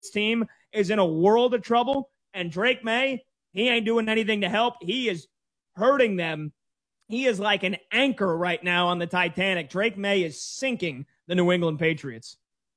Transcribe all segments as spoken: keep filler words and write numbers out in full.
team is in a world of trouble, and Drake May, he ain't doing anything to help. He is hurting them. He is like an anchor right now on the Titanic. Drake May is sinking the New England Patriots.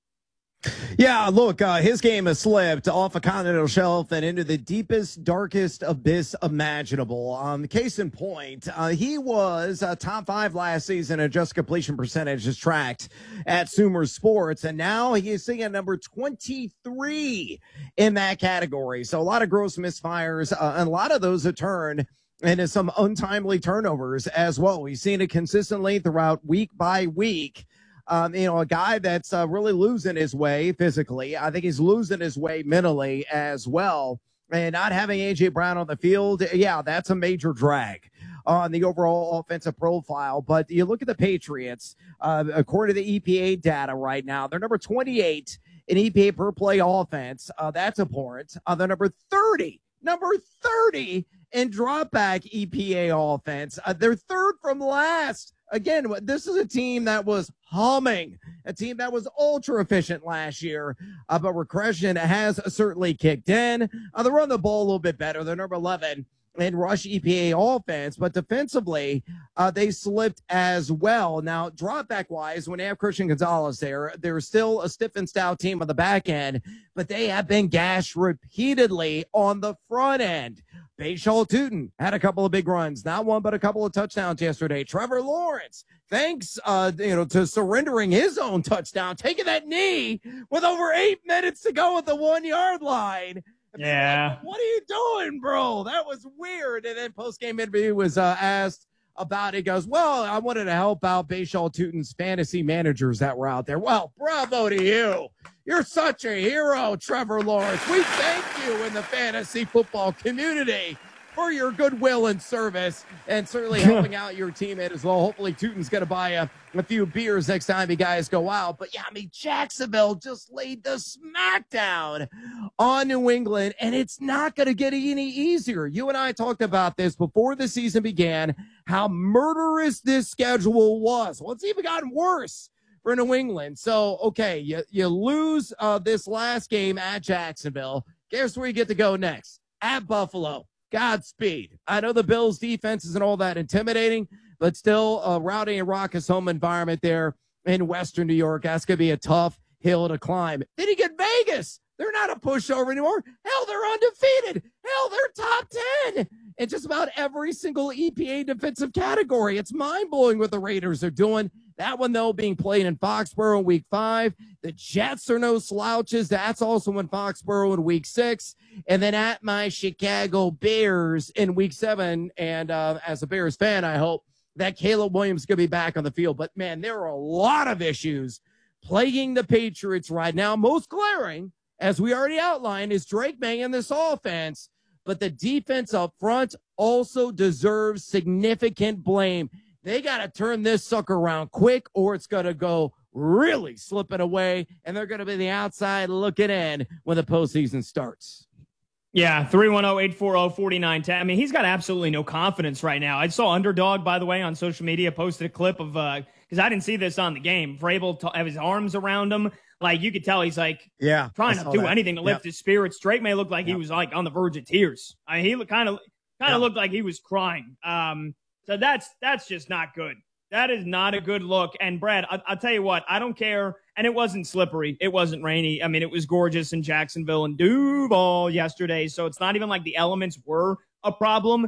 Yeah, look, uh, his game has slipped off a continental shelf and into the deepest, darkest abyss imaginable. Um, case in point, uh, he was uh, top five last season in just completion percentage is tracked at Sumer Sports, and now he is sitting at number twenty-three in that category. So a lot of gross misfires, uh, and a lot of those have turned into some untimely turnovers as well. We've seen it consistently throughout week by week. Um, you know, a guy that's uh, really losing his way physically. I think he's losing his way mentally as well. And not having A J. Brown on the field, yeah, that's a major drag on the overall offensive profile. But you look at the Patriots, uh, according to the E P A data right now, they're number twenty-eight in E P A per play offense. Uh, that's abhorrent. Uh, they're number thirty, number thirty in dropback E P A offense. Uh, they're third from last. Again, this is a team that was humming, a team that was ultra efficient last year, uh, but regression has certainly kicked in. Uh, they run the ball a little bit better. They're number eleven in rush E P A offense, but defensively, uh, they slipped as well. Now, dropback wise, when they have Christian Gonzalez there, they're still a stiff and stout team on the back end, but they have been gashed repeatedly on the front end. Bashaw Tutin had a couple of big runs, not one, but a couple of touchdowns yesterday. Trevor Lawrence, thanks, uh, you know, to surrendering his own touchdown, taking that knee with over eight minutes to go at the one yard line. Yeah. Like, what are you doing, bro? That was weird. And then post-game interview was uh, asked about it. He goes, well, I wanted to help out Bashaw Tutin's fantasy managers that were out there. Well, bravo to you. You're such a hero, Trevor Lawrence. We thank you in the fantasy football community for your goodwill and service, and certainly helping out your teammate as well. Hopefully Tutin's going to buy a, a few beers next time you guys go out. But, yeah, I mean, Jacksonville just laid the smackdown on New England, and it's not going to get any easier. You and I talked about this before the season began, how murderous this schedule was. Well, it's even gotten worse for New England. So, okay, you, you lose uh, this last game at Jacksonville. Guess where you get to go next? At Buffalo. Godspeed. I know the Bills' defense isn't all that intimidating, but still a rowdy and raucous home environment there in Western New York. That's going to be a tough hill to climb. Then you get Vegas. They're not a pushover anymore. Hell, they're undefeated. Hell, they're top ten in just about every single E P A defensive category. It's mind-blowing what the Raiders are doing. That one, though, being played in Foxborough in week five. The Jets are no slouches. That's also in Foxborough in week six. And then at my Chicago Bears in week seven. And uh, as a Bears fan, I hope that Caleb Williams is going to be back on the field. But, man, there are a lot of issues plaguing the Patriots right now. Most glaring, as we already outlined, is Drake May in this offense. But the defense up front also deserves significant blame. They got to turn this sucker around quick, or it's going to go really slipping away, and they're going to be the outside looking in when the postseason starts. Yeah, three one zero, eight four zero, four nine one zero. I mean, he's got absolutely no confidence right now. I saw Underdog, by the way, on social media, posted a clip of, uh, because I didn't see this on the game, Vrabel to have his arms around him. Like, you could tell he's, like, yeah, trying to do that. anything to lift yep. his spirits. Drake May looked like yep. he was, like, on the verge of tears. I mean, he kind of kind of yep. looked like he was crying. Um, so that's that's just not good. That is not a good look. And, Brad, I, I'll tell you what, I don't care. And it wasn't slippery. It wasn't rainy. I mean, it was gorgeous in Jacksonville and Duval yesterday. So it's not even like the elements were a problem.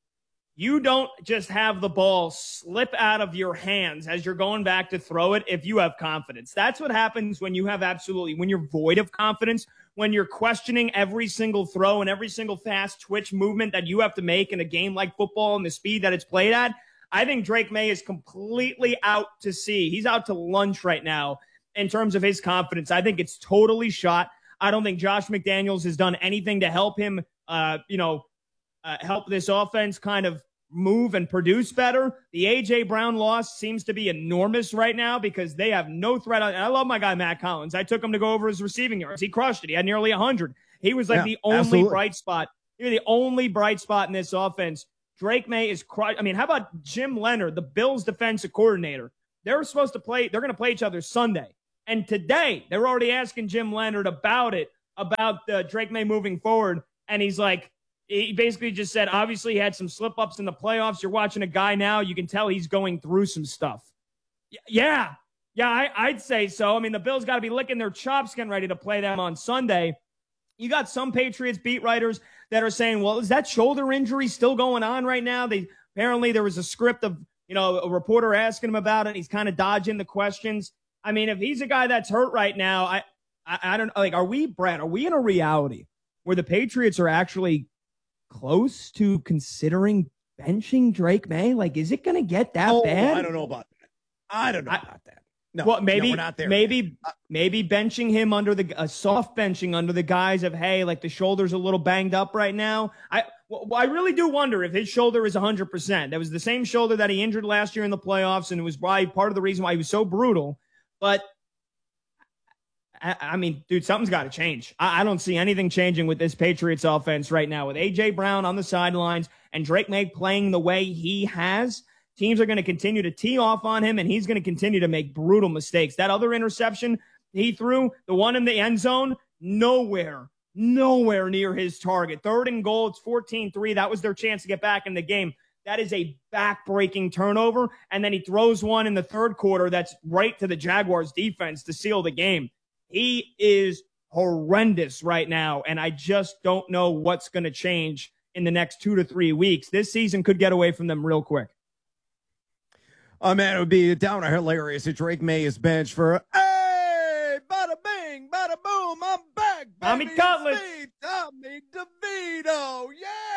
You don't just have the ball slip out of your hands as you're going back to throw it if you have confidence. That's what happens when you have absolutely, when you're void of confidence, when you're questioning every single throw and every single fast twitch movement that you have to make in a game like football and the speed that it's played at. I think Drake May is completely out to sea. He's out to lunch right now in terms of his confidence. I think it's totally shot. I don't think Josh McDaniels has done anything to help him, uh, you know, uh, help this offense kind of move and produce better. The A J. Brown loss seems to be enormous right now because they have no threat. And I love my guy, Matt Collins. I took him to go over his receiving yards. He crushed it. He had nearly one hundred. He was like yeah, the only absolutely. bright spot. He was the only bright spot in this offense. Drake May is crushed. I mean, how about Jim Leonard, the Bills defensive coordinator? They're supposed to play. They're going to play each other Sunday. And today, they were already asking Jim Leonard about it. about uh, Drake May moving forward, and he's like, he basically just said, obviously he had some slip-ups in the playoffs. You're watching a guy now, you can tell he's going through some stuff. Y- yeah, yeah, I, I'd say so. I mean, the Bills got to be licking their chops getting ready to play them on Sunday. You got some Patriots beat writers that are saying, well, is that shoulder injury still going on right now? They apparently there was a script of, you know, a reporter asking him about it. He's kind of dodging the questions. I mean, if he's a guy that's hurt right now, I, I, I don't like, are we, Brad, are we in a reality where the Patriots are actually close to considering benching Drake May? Like, is it going to get that oh, bad? I don't know about that. I don't know I, about that. No, well, maybe, no, we're not there. maybe, maybe benching him under the a soft benching under the guise of, hey, like the shoulder's a little banged up right now. I, well, I really do wonder if his shoulder is one hundred percent. That was the same shoulder that he injured last year in the playoffs, and it was probably part of the reason why he was so brutal. But I, I mean, dude, something's got to change. I, I don't see anything changing with this Patriots offense right now. With A J Brown on the sidelines and Drake May playing the way he has, teams are going to continue to tee off on him, and he's going to continue to make brutal mistakes. That other interception he threw, the one in the end zone, nowhere, nowhere near his target. Third and goal, it's fourteen three. That was their chance to get back in the game. That is a back-breaking turnover, and then he throws one in the third quarter that's right to the Jaguars' defense to seal the game. He is horrendous right now, and I just don't know what's going to change in the next two to three weeks. This season could get away from them real quick. Oh, man, it would be down hilarious if Drake May is benched for, hey, bada bing, bada boom, I'm back, baby. Tommy Cutlets. Tommy DeVito,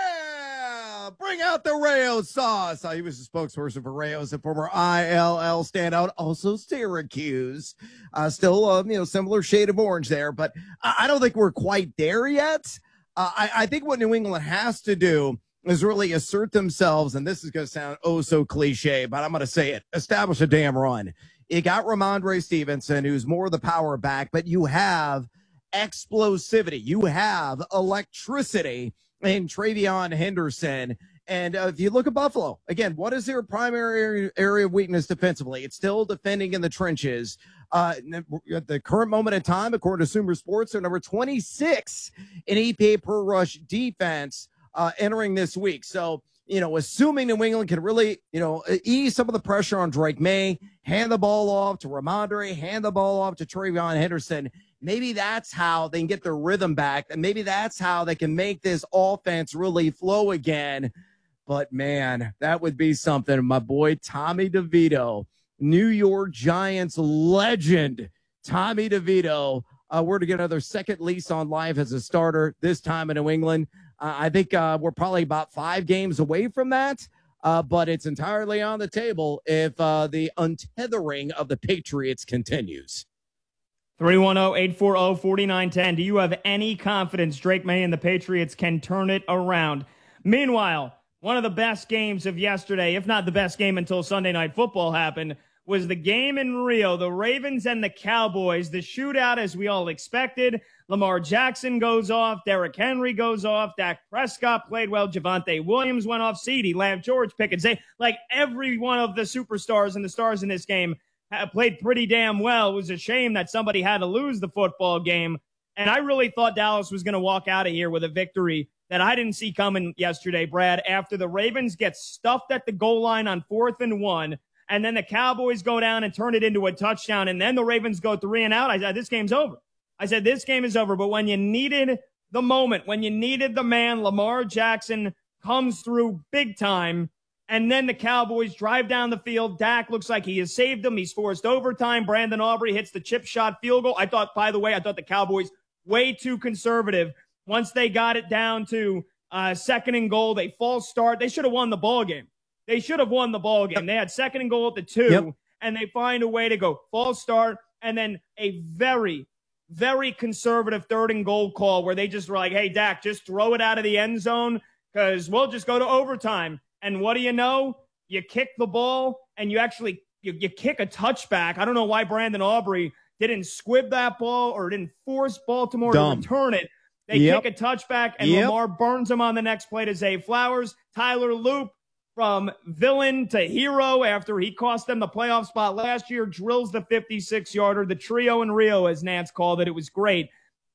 yeah. Bring out the Rayo sauce. Uh, he was a spokesperson for Rayos, a former I L L standout, also Syracuse. Uh, still, uh, you know, similar shade of orange there, but I, I don't think we're quite there yet. Uh, I, I think what New England has to do is really assert themselves, and this is going to sound oh so cliche, but I'm going to say it, establish a damn run. You got Ramondre Stevenson, who's more the power back, but you have explosivity. You have electricity in Travion Henderson. And uh, if you look at Buffalo, again, what is their primary area of weakness defensively? It's still defending in the trenches. Uh, at the current moment in time, according to Sumer Sports, they're number twenty-six in E P A per rush defense uh, entering this week. So, you know, assuming New England can really, you know, ease some of the pressure on Drake May, hand the ball off to Ramondre, hand the ball off to Travion Henderson, maybe that's how they can get their rhythm back, and maybe that's how they can make this offense really flow again. But, man, that would be something. My boy Tommy DeVito, New York Giants legend Tommy DeVito, uh, we're to get another second lease on life as a starter, this time in New England. Uh, I think uh, we're probably about five games away from that, uh, but it's entirely on the table if uh, the untethering of the Patriots continues. three one zero, eight four zero, four nine one zero. Do you have any confidence Drake May and the Patriots can turn it around? Meanwhile, one of the best games of yesterday, if not the best game until Sunday Night Football happened, was the game in Rio, the Ravens and the Cowboys, the shootout as we all expected. Lamar Jackson goes off, Derrick Henry goes off, Dak Prescott played well, Javonte Williams went off, CeeDee Lamb, George Pickens. They, like every one of the superstars and the stars in this game played pretty damn well. It was a shame that somebody had to lose the football game, and I really thought Dallas was going to walk out of here with a victory that I didn't see coming yesterday, Brad, after the Ravens get stuffed at the goal line on fourth and one, and then the Cowboys go down and turn it into a touchdown, and then the Ravens go three and out. I said, this game's over. I said, this game is over. But when you needed the moment, when you needed the man, Lamar Jackson comes through big time, and then the Cowboys drive down the field. Dak looks like he has saved them. He's forced overtime. Brandon Aubrey hits the chip shot field goal. I thought, by the way, I thought the Cowboys way too conservative. Once they got it down to uh, second and goal, they false start. They should have won the ball game. They should have won the ball game. They had second and goal at the two, yep. And they find a way to go false start, and then a very, very conservative third and goal call where they just were like, hey, Dak, just throw it out of the end zone because we'll just go to overtime. And what do you know? You kick the ball, and you actually you, you kick a touchback. I don't know why Brandon Aubrey didn't squib that ball or didn't force Baltimore Dumb. to return it. They yep. kick a touchback, and yep. Lamar burns him on the next play to Zay Flowers. Tyler Loop, from villain to hero after he cost them the playoff spot last year, drills the fifty-six yarder. The trio in Rio, as Nance called it. It was great.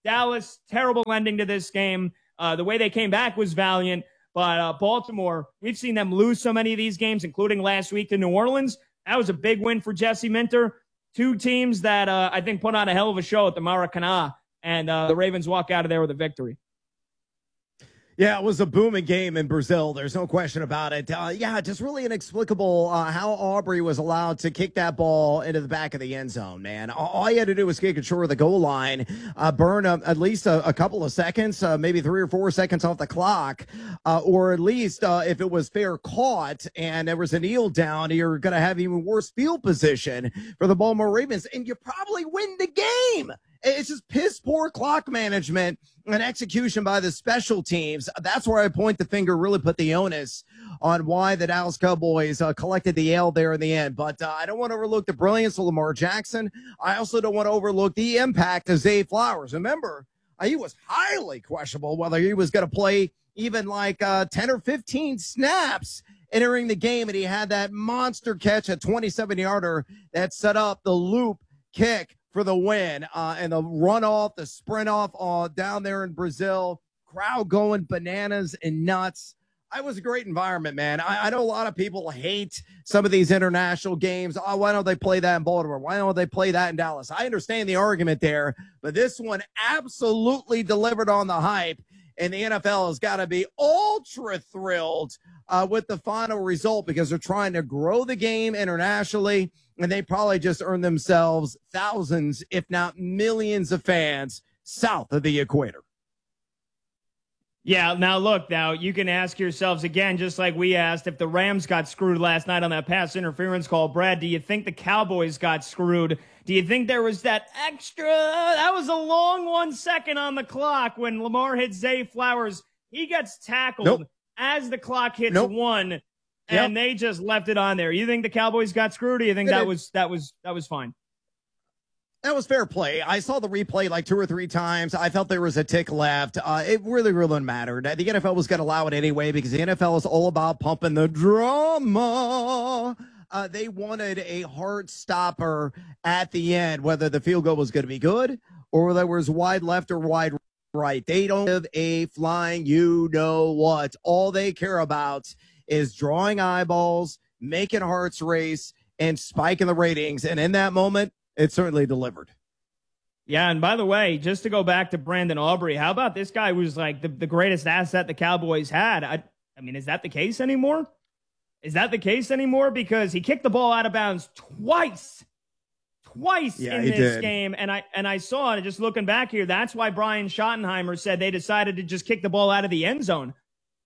Dallas, terrible ending to this game. Uh, the way they came back was valiant. But uh, Baltimore, we've seen them lose so many of these games, including last week to New Orleans. That was a big win for Jesse Minter. Two teams that uh, I think put on a hell of a show at the Maracana, and uh, the Ravens walk out of there with a victory. Yeah, it was a booming game in Brazil. There's no question about it. Uh, yeah, just really inexplicable uh, how Aubrey was allowed to kick that ball into the back of the end zone, man. All, all he had to do was kick it short of the goal line, uh, burn a, at least a, a couple of seconds, uh, maybe three or four seconds off the clock, uh, or at least uh, if it was fair caught and there was a kneel down, you're going to have even worse field position for the Baltimore Ravens, and you probably win the game. It's just piss poor clock management and execution by the special teams. That's where I point the finger, really put the onus on why the Dallas Cowboys uh, collected the L there in the end. But uh, I don't want to overlook the brilliance of Lamar Jackson. I also don't want to overlook the impact of Zay Flowers. Remember, uh, he was highly questionable whether he was going to play even like uh, ten or fifteen snaps entering the game, and he had that monster catch, a twenty-seven yarder that set up the loop kick for the win, uh, and the run off, the sprint off uh, down there in Brazil, crowd going bananas and nuts. It was a great environment, man. I, I know a lot of people hate some of these international games. Oh, why don't they play that in Baltimore? Why don't they play that in Dallas? I understand the argument there, but this one absolutely delivered on the hype, and the N F L has got to be ultra thrilled uh, with the final result because they're trying to grow the game internationally, and they probably just earned themselves thousands, if not millions of fans south of the equator. Yeah, now look, now you can ask yourselves again, just like we asked, if the Rams got screwed last night on that pass interference call, Brad, do you think the Cowboys got screwed? Do you think there was that extra, that was a long one second on the clock when Lamar hit Zay Flowers? He gets tackled nope. as the clock hits nope. one, and yep. they just left it on there. You think the Cowboys got screwed, or you think it that did. was that was that was fine? That was fair play. I saw the replay like two or three times. I felt there was a tick left. Uh, it really, really mattered. The N F L was going to allow it anyway because the N F L is all about pumping the drama. Uh, they wanted a hard stopper at the end, whether the field goal was going to be good or whether it was wide left or wide right. They don't give a flying you know what. All they care about is drawing eyeballs, making hearts race, and spiking the ratings. And in that moment, it certainly delivered. Yeah, and by the way, just to go back to Brandon Aubrey, how about this guy who's like the, the greatest asset the Cowboys had? I, I mean, is that the case anymore? Is that the case anymore? Because he kicked the ball out of bounds twice, twice yeah, in this did. game. And I and I saw it, just looking back here, that's why Brian Schottenheimer said they decided to just kick the ball out of the end zone.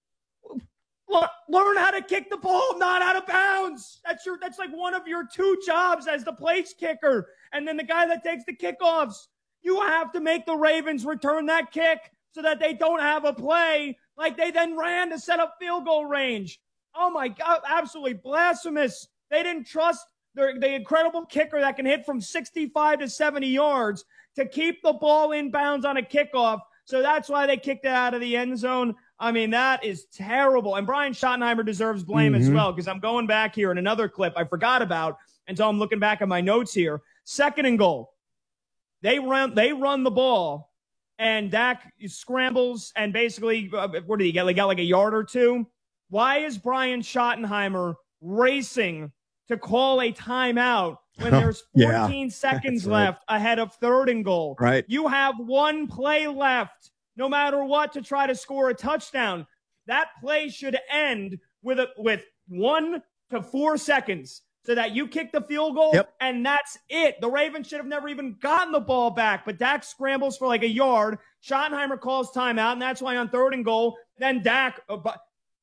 Learn how to kick the ball, not out of bounds. That's your. That's like one of your two jobs as the place kicker, and then the guy that takes the kickoffs. You have to make the Ravens return that kick so that they don't have a play like they then ran to set up field goal range. Oh my God, absolutely blasphemous. They didn't trust the, the incredible kicker that can hit from sixty-five to seventy yards to keep the ball in bounds on a kickoff. So that's why they kicked it out of the end zone. I mean, that is terrible. And Brian Schottenheimer deserves blame mm-hmm. as well, because I'm going back here in another clip I forgot about until I'm looking back at my notes here. Second and goal. They run, they run the ball, and Dak scrambles, and basically, uh, what did he get? He got like a yard or two. Why is Brian Schottenheimer racing to call a timeout when there's fourteen yeah. seconds right. left ahead of third and goal? Right. You have one play left. No matter what, to try to score a touchdown. That play should end with a, with one to four seconds so that you kick the field goal, yep. and that's it. The Ravens should have never even gotten the ball back, but Dak scrambles for like a yard. Schottenheimer calls timeout, and that's why on third and goal, then Dak, uh, but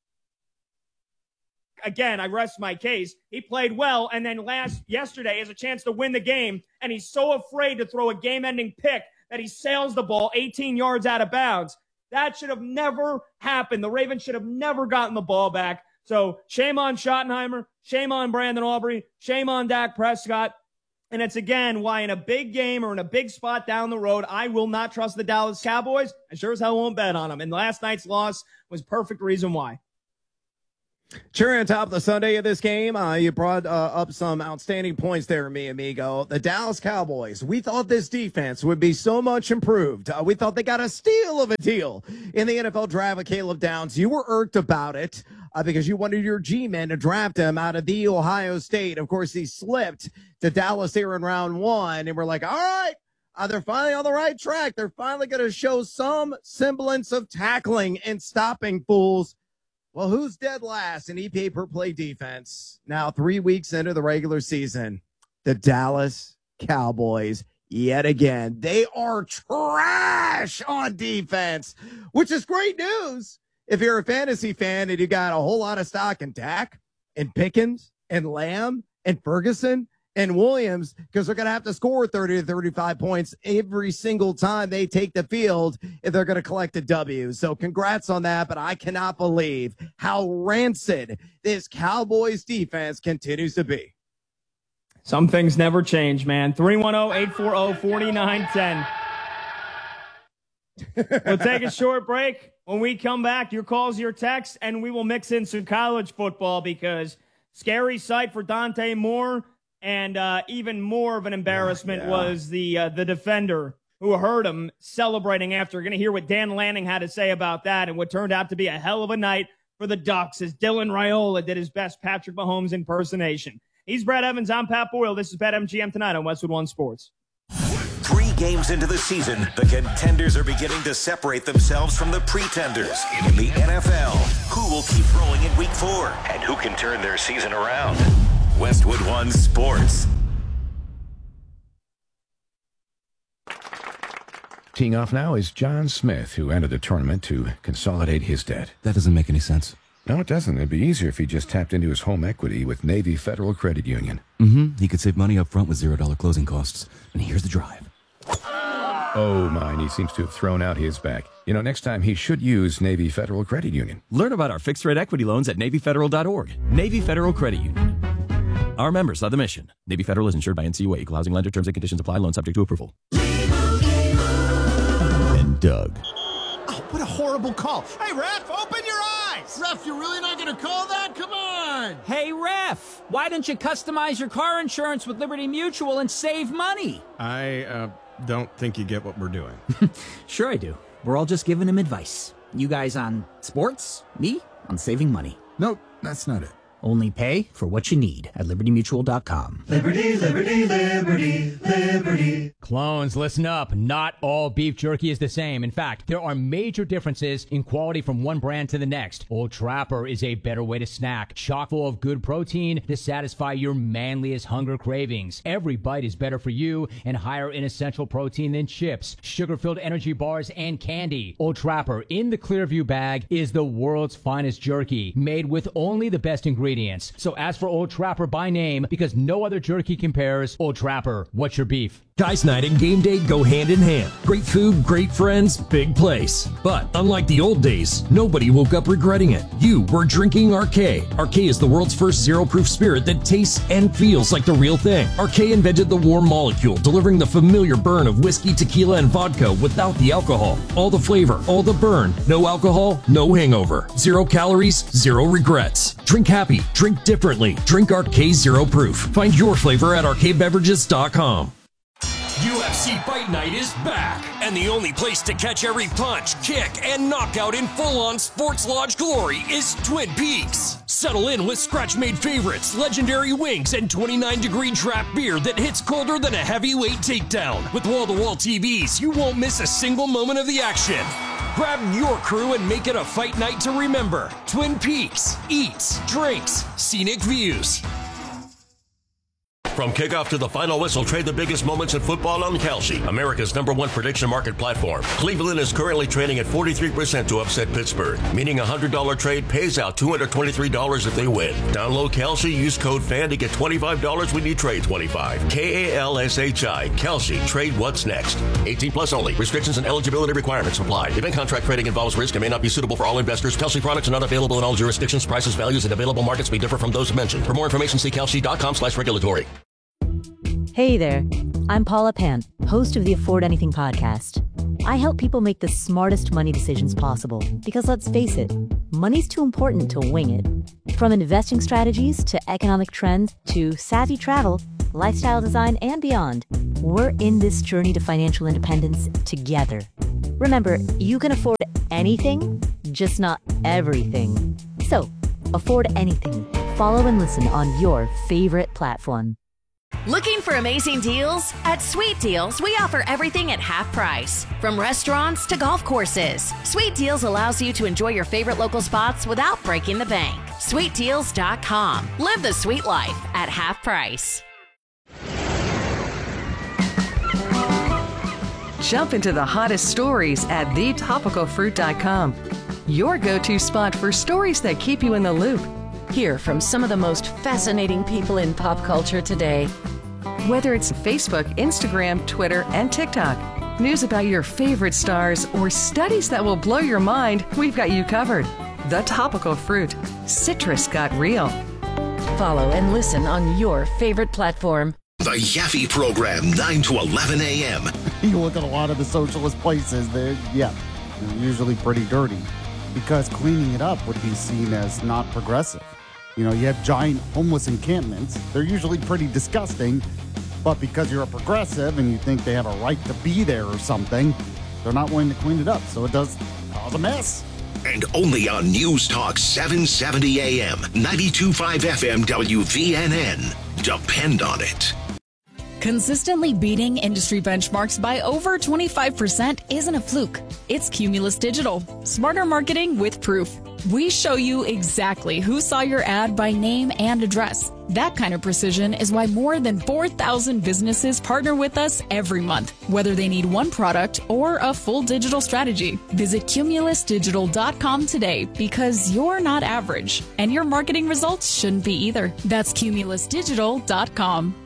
again, I rest my case. He played well, and then last yesterday has a chance to win the game, and he's so afraid to throw a game-ending pick that he sails the ball eighteen yards out of bounds. That should have never happened. The Ravens should have never gotten the ball back. So shame on Schottenheimer, shame on Brandon Aubrey, shame on Dak Prescott. And it's, again, why in a big game or in a big spot down the road, I will not trust the Dallas Cowboys. I sure as hell won't bet on them. And last night's loss was perfect reason why. Cherry on top of the Sunday of this game, uh, you brought uh, up some outstanding points there, mi amigo. The Dallas Cowboys, we thought this defense would be so much improved. Uh, we thought they got a steal of a deal in the N F L draft with Caleb Downs. You were irked about it uh, because you wanted your G-men to draft him out of the Ohio State. Of course, he slipped to Dallas here in round one, and we're like, all right, uh, they're finally on the right track. They're finally going to show some semblance of tackling and stopping fools. Well, who's dead last in E P A per play defense? Now, three weeks into the regular season, the Dallas Cowboys, yet again, they are trash on defense, which is great news if you're a fantasy fan and you got a whole lot of stock in Dak and Pickens and Lamb and Ferguson and Williams, because they're going to have to score thirty to thirty-five points every single time they take the field if they're going to collect a W. So congrats on that, but I cannot believe how rancid this Cowboys defense continues to be. Some things never change, man. three one zero, eight four zero, four nine one zero. We'll take a short break. When we come back, your calls, your texts, and we will mix in some college football because scary sight for Dante Moore. And uh, even more of an embarrassment yeah, yeah. was the uh, the defender who heard him celebrating after. You're going to hear what Dan Lanning had to say about that and what turned out to be a hell of a night for the Ducks as Dylan Raiola did his best Patrick Mahomes impersonation. He's Brad Evans. I'm Pat Boyle. This is BetMGM tonight on Westwood One Sports. Three games into the season, the contenders are beginning to separate themselves from the pretenders in the N F L. Who will keep rolling in week four and who can turn their season around? Westwood One Sports. Teeing off now is John Smith, who entered the tournament to consolidate his debt. That doesn't make any sense. No, it doesn't. It'd be easier if he just tapped into his home equity with Navy Federal Credit Union. Mm-hmm. He could save money up front with zero dollar closing costs. And here's the drive. Oh, mine. He seems to have thrown out his back. You know, next time he should use Navy Federal Credit Union. Learn about our fixed-rate equity loans at Navy Federal dot org. Navy Federal Credit Union. Our members are the mission. Navy Federal is insured by N C U A. Equal housing lender. Terms and conditions apply. Loan subject to approval. And Doug. Oh, what a horrible call. Hey, ref, open your eyes. Ref, you're really not going to call that? Come on. Hey, ref, why don't you customize your car insurance with Liberty Mutual and save money? I uh, don't think you get what we're doing. Sure I do. We're all just giving him advice. You guys on sports, me on saving money. Nope, that's not it. Only pay for what you need at Liberty Mutual dot com. Liberty, Liberty, Liberty, Liberty. Clones, listen up. Not all beef jerky is the same. In fact, there are major differences in quality from one brand to the next. Old Trapper is a better way to snack, chock full of good protein to satisfy your manliest hunger cravings. Every bite is better for you and higher in essential protein than chips, sugar-filled energy bars, and candy. Old Trapper in the Clearview bag is the world's finest jerky, made with only the best ingredients. So ask for Old Trapper by name because no other jerky compares. Old Trapper, what's your beef? Guys night and game day go hand in hand. Great food, great friends, big place. But unlike the old days, nobody woke up regretting it. You were drinking R K. R K is the world's first zero-proof spirit that tastes and feels like the real thing. R K invented the warm molecule, delivering the familiar burn of whiskey, tequila, and vodka without the alcohol. All the flavor, all the burn. No alcohol, no hangover. Zero calories, zero regrets. Drink happy, drink differently. Drink R K Zero Proof. Find your flavor at R K beverages dot com. U F C Fight Night is back, and the only place to catch every punch, kick, and knockout in full-on Sports Lodge glory is Twin Peaks. Settle in with scratch-made favorites, legendary wings, and twenty-nine degree draft beer that hits colder than a heavyweight takedown. With wall-to-wall T Vs, you won't miss a single moment of the action. Grab your crew and make it a fight night to remember. Twin Peaks. Eats, drinks, scenic views. From kickoff to the final whistle, trade the biggest moments in football on Kalshi, America's number one prediction market platform. Cleveland is currently trading at forty-three percent to upset Pittsburgh, meaning a one hundred dollars trade pays out two hundred twenty-three dollars if they win. Download Kalshi, use code FAN to get twenty-five dollars when you trade twenty-five. K A L S H I. Kalshi. Trade what's next. eighteen plus only. Restrictions and eligibility requirements apply. Event contract trading involves risk and may not be suitable for all investors. Kalshi products are not available in all jurisdictions. Prices, values, and available markets may differ from those mentioned. For more information, see kalshi dot com slash regulatory. Hey there, I'm Paula Pant, host of the Afford Anything podcast. I help people make the smartest money decisions possible because, let's face it, money's too important to wing it. From investing strategies to economic trends to savvy travel, lifestyle design, and beyond, we're in this journey to financial independence together. Remember, you can afford anything, just not everything. So, afford anything. Follow and listen on your favorite platform. Looking for amazing deals? At Sweet Deals, we offer everything at half price. From restaurants to golf courses, Sweet Deals allows you to enjoy your favorite local spots without breaking the bank. sweet deals dot com. Live the sweet life at half price. Jump into the hottest stories at the topical fruit dot com. Your go-to spot for stories that keep you in the loop. Hear from some of the most fascinating people in pop culture today. Whether it's Facebook, Instagram, Twitter, and TikTok, news about your favorite stars, or studies that will blow your mind, we've got you covered. The Topical Fruit. Citrus got real. Follow and listen on your favorite platform. The Yaffe Program, nine to eleven a.m. You look at a lot of the socialist places, they're, yeah, they're usually pretty dirty because cleaning it up would be seen as not progressive. You know, you have giant homeless encampments. They're usually pretty disgusting, but because you're a progressive and you think they have a right to be there or something, they're not willing to clean it up. So it does cause a mess. And only on News Talk seven seventy A M, ninety-two point five F M W V N N. Depend on it. Consistently beating industry benchmarks by over twenty-five percent isn't a fluke. It's Cumulus Digital. Smarter marketing with proof. We show you exactly who saw your ad by name and address. That kind of precision is why more than four thousand businesses partner with us every month, whether they need one product or a full digital strategy. Visit cumulus digital dot com today because you're not average, and your marketing results shouldn't be either. That's cumulus digital dot com.